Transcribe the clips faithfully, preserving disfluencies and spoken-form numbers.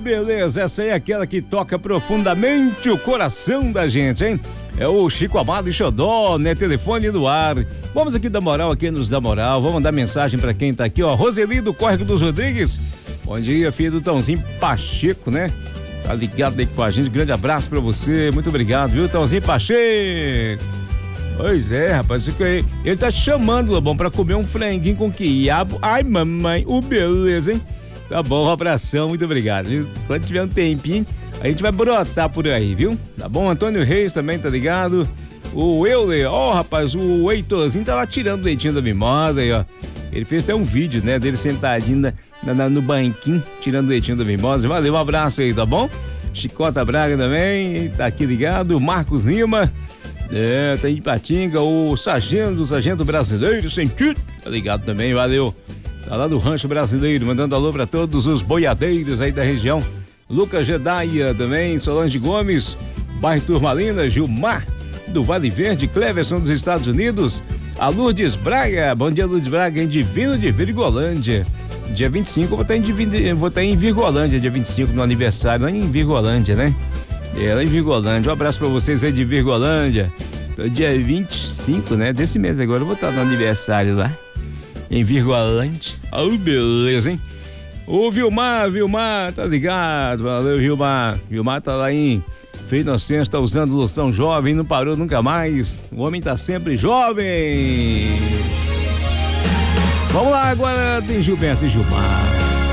beleza, essa aí é aquela que toca profundamente o coração da gente, hein? É o Chico Amado e Xodó, né? Telefone do ar. Vamos aqui dar moral, aqui nos dá moral. Vamos mandar mensagem pra quem tá aqui, ó. Roseli do Córrego dos Rodrigues. Bom dia, filho do Tãozinho Pacheco, né? Tá ligado aí com a gente. Grande abraço pra você. Muito obrigado, viu, Tãozinho Pacheco? Pois é, rapaz. Ele tá te chamando, Lobão, pra comer um franguinho com quiabo. Ai, mamãe, o beleza, hein? Tá bom, um abração, muito obrigado, viu? Quando tiver um tempinho, a gente vai brotar por aí, viu? Tá bom? Antônio Reis também, tá ligado? O Euler, ó, oh, rapaz, o Heitorzinho tá lá tirando o leitinho da mimosa aí, ó. Ele fez até um vídeo, né, dele sentadinho na, na, no banquinho, tirando o leitinho da mimosa. Valeu, um abraço aí, tá bom? Chicota Braga também, tá aqui ligado. Marcos Lima, é, tá em Patinga. O Sargento, o Sargento Brasileiro, sentido, tá ligado também, valeu. Tá lá do Rancho Brasileiro, mandando alô pra todos os boiadeiros aí da região. Lucas Gedaia também, Solange Gomes, bairro Turmalina, Gilmar do Vale Verde, Cleverson dos Estados Unidos, a Lourdes Braga, bom dia Lourdes Braga, em Divino de Virgolândia. Dia vinte e cinco eu vou estar em, Divino, vou estar em Virgolândia, dia vinte e cinco no aniversário, lá em Virgolândia, né? É, lá em Virgolândia, um abraço pra vocês aí de Virgolândia. Então, dia vinte e cinco, né, desse mês agora eu vou estar no aniversário lá, em Virgolândia. Oh, beleza, hein? Ô Vilmar, Vilmar, tá ligado? Valeu, Vilmar. Vilmar tá lá em Feira Inocência, tá usando loção jovem, não parou nunca mais. O homem tá sempre jovem. Vamos lá, agora tem Gilberto e Gilmar.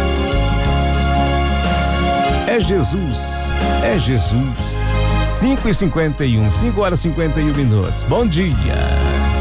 É Jesus, é Jesus. cinco e cinquenta e um, cinco horas e cinquenta e um minutos. Bom dia.